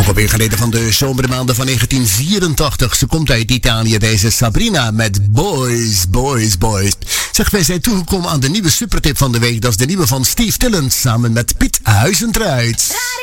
Ook alweer geleden van de zomermaanden van 1984. Ze komt uit Italië, deze Sabrina met Boys, Boys, Boys. Zeg, wij zijn toegekomen aan de nieuwe supertip van de week. Dat is de nieuwe van Steve Tillens samen met Piet Huizentruid.